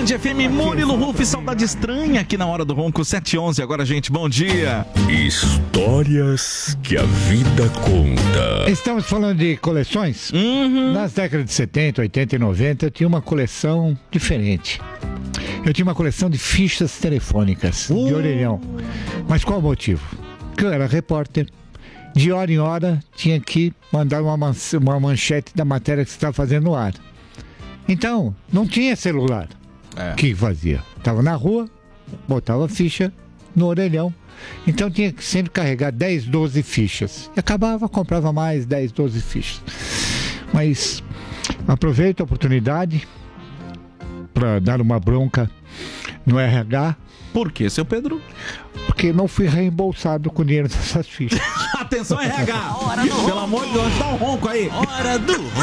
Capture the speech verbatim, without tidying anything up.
Band F M, Murilo Ruf, Saudade Estranha, aqui na Hora do Ronco, sete e onze. Agora, gente, bom dia. Histórias que a vida conta. Estamos falando de coleções? Uhum. Nas décadas de setenta, oitenta e noventa, eu tinha uma coleção diferente. Eu tinha uma coleção de fichas telefônicas, uh. de orelhão. Mas qual o motivo? Porque eu era repórter. De hora em hora, tinha que mandar uma, man- uma manchete da matéria que você estava fazendo no ar. Então, não tinha celular. É. O que fazia? Estava na rua, botava ficha no orelhão. Então tinha que sempre carregar dez, doze fichas. E acabava, comprava mais dez, doze fichas. Mas aproveito a oportunidade para dar uma bronca no R H. Por quê, seu Pedro? Porque não fui reembolsado com o dinheiro dessas fichas. Atenção, R H! Pelo amor de Deus, dá um ronco aí. Hora do